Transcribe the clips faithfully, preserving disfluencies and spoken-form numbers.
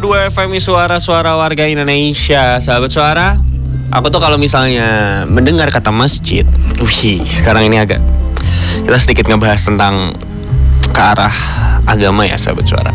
dua F M I Suara-suara warga Indonesia. Sahabat suara, aku tuh kalau misalnya mendengar kata masjid, wih, sekarang ini agak kita sedikit ngebahas tentang ke arah agama ya sahabat suara.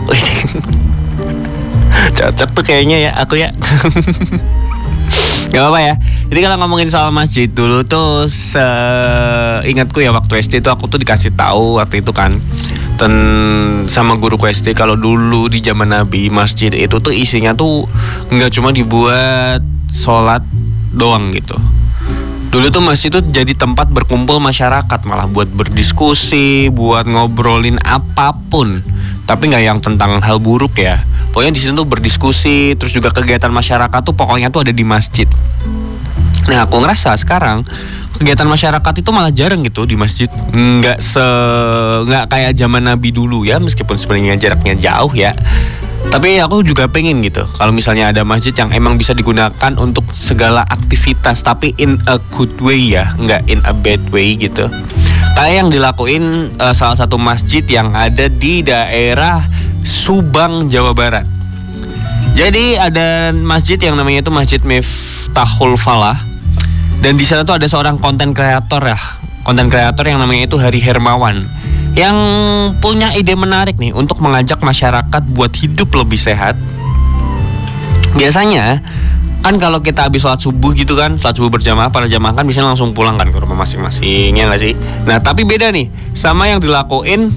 Cocok tuh kayaknya ya aku ya. Gak apa-apa ya. Jadi kalau ngomongin soal masjid dulu tuh, seingatku ya waktu S D itu aku tuh dikasih tahu waktu itu kan ten sama guru S D kalau dulu di zaman Nabi masjid itu tuh isinya tuh nggak cuma dibuat sholat doang gitu. Dulu tuh masjid itu jadi tempat berkumpul masyarakat, malah buat berdiskusi, buat ngobrolin apapun. Tapi nggak yang tentang hal buruk ya. Pokoknya di sini tuh berdiskusi, terus juga kegiatan masyarakat tuh pokoknya tuh ada di masjid. Nah, aku ngerasa sekarang kegiatan masyarakat itu malah jarang gitu di masjid. Nggak se nggak kayak zaman Nabi dulu ya, meskipun sebenarnya jaraknya jauh ya. Tapi aku juga pengen gitu kalau misalnya ada masjid yang emang bisa digunakan untuk segala aktivitas, tapi in a good way ya, nggak in a bad way gitu. Kayak yang dilakuin uh, salah satu masjid yang ada di daerah Subang, Jawa Barat. Jadi ada masjid yang namanya itu Masjid Miftahul Falah. Dan di sana tuh ada seorang konten kreator ya, konten kreator yang namanya itu Hari Hermawan, yang punya ide menarik nih untuk mengajak masyarakat buat hidup lebih sehat. Biasanya kan kalau kita habis sholat subuh gitu kan, sholat subuh berjamaah, para jamaah kan biasanya langsung pulang kan ke rumah masing-masing, ya nggak sih? Nah tapi beda nih sama yang dilakuin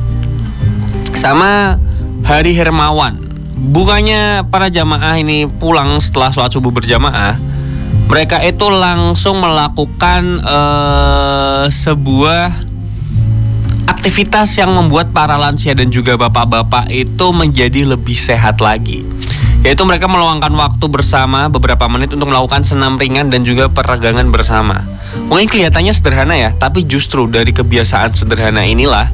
sama Hari Hermawan. Bukannya para jamaah ini pulang setelah sholat subuh berjamaah, mereka itu langsung melakukan uh, sebuah aktivitas yang membuat para lansia dan juga bapak-bapak itu menjadi lebih sehat lagi. Yaitu mereka meluangkan waktu bersama beberapa menit untuk melakukan senam ringan dan juga peregangan bersama. Mungkin kelihatannya sederhana ya, tapi justru dari kebiasaan sederhana inilah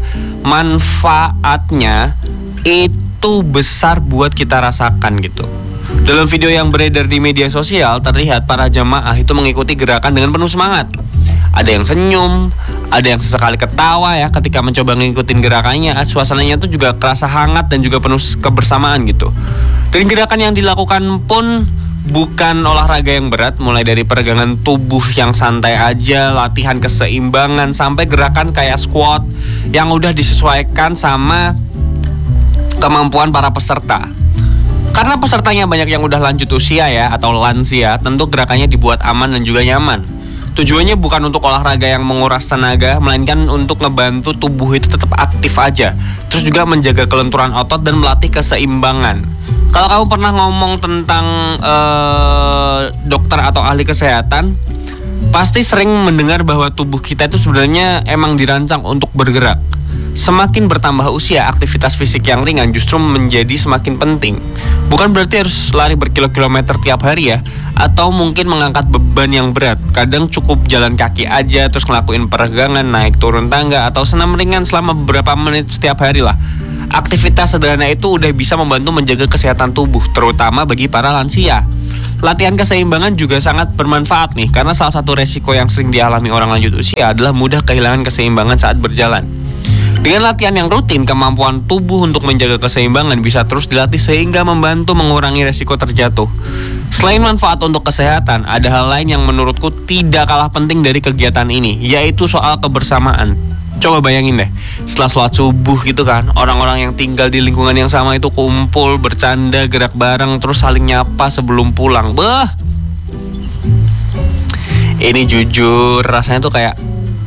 manfaatnya itu besar buat kita rasakan gitu. Dalam video yang beredar di media sosial terlihat para jamaah itu mengikuti gerakan dengan penuh semangat. Ada yang senyum, ada yang sesekali ketawa ya ketika mencoba ngikutin gerakannya. Suasananya tuh juga kerasa hangat dan juga penuh kebersamaan gitu. Dan gerakan yang dilakukan pun bukan olahraga yang berat, mulai dari peregangan tubuh yang santai aja, latihan keseimbangan, sampai gerakan kayak squat yang udah disesuaikan sama kemampuan para peserta. Karena pesertanya banyak yang udah lanjut usia ya, atau lansia, tentu gerakannya dibuat aman dan juga nyaman. Tujuannya bukan untuk olahraga yang menguras tenaga, melainkan untuk ngebantu tubuh itu tetap aktif aja. Terus juga menjaga kelenturan otot dan melatih keseimbangan. Kalau kamu pernah ngomong tentang uh, dokter atau ahli kesehatan, pasti sering mendengar bahwa tubuh kita itu sebenarnya emang dirancang untuk bergerak. Semakin bertambah usia, aktivitas fisik yang ringan justru menjadi semakin penting. Bukan berarti harus lari berkilo-kilometer tiap hari ya, atau mungkin mengangkat beban yang berat. Kadang cukup jalan kaki aja, terus ngelakuin peregangan, naik turun tangga, atau senam ringan selama beberapa menit setiap hari lah. Aktivitas sederhana itu udah bisa membantu menjaga kesehatan tubuh, terutama bagi para lansia. Latihan keseimbangan juga sangat bermanfaat nih, karena salah satu resiko yang sering dialami orang lanjut usia adalah mudah kehilangan keseimbangan saat berjalan. Dengan latihan yang rutin, kemampuan tubuh untuk menjaga keseimbangan bisa terus dilatih sehingga membantu mengurangi resiko terjatuh. Selain manfaat untuk kesehatan, ada hal lain yang menurutku tidak kalah penting dari kegiatan ini, yaitu soal kebersamaan. Coba bayangin deh, setelah sholat subuh gitu kan, orang-orang yang tinggal di lingkungan yang sama itu kumpul, bercanda, gerak bareng, terus saling nyapa sebelum pulang. Beuh! Ini jujur, rasanya tuh kayak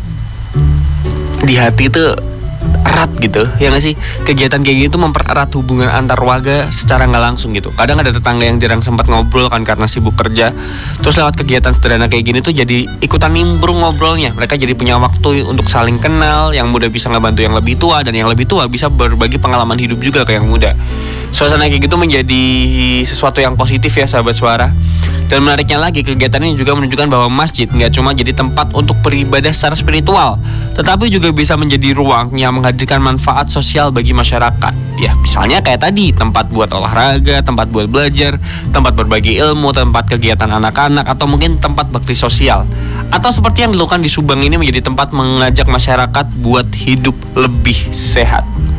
di hati tuh erat gitu, ya nggak sih? Kegiatan kayak gitu mempererat hubungan antar warga secara nggak langsung gitu. Kadang ada tetangga yang jarang sempat ngobrol kan karena sibuk kerja, terus lewat kegiatan sederhana kayak gini tuh jadi ikutan nimbrung ngobrolnya. Mereka jadi punya waktu untuk saling kenal, yang muda bisa ngebantu yang lebih tua, dan yang lebih tua bisa berbagi pengalaman hidup juga ke yang muda. Suasana kayak gitu menjadi sesuatu yang positif ya sahabat suara. Dan menariknya lagi, kegiatan ini juga menunjukkan bahwa masjid nggak cuma jadi tempat untuk beribadah secara spiritual, tetapi juga bisa menjadi ruang yang menghadirkan manfaat sosial bagi masyarakat. Ya, misalnya kayak tadi, tempat buat olahraga, tempat buat belajar, tempat berbagi ilmu, tempat kegiatan anak-anak, atau mungkin tempat bakti sosial. Atau seperti yang dilakukan di Subang ini menjadi tempat mengajak masyarakat buat hidup lebih sehat.